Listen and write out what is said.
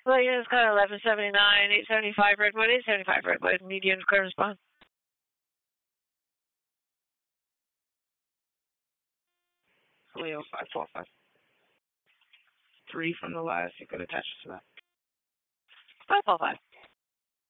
Well, yeah, it's got 1179, 875 Redwood, 875 Redwood, median correspond. Leo 545. 3 from the last, you could attach it to that. 545.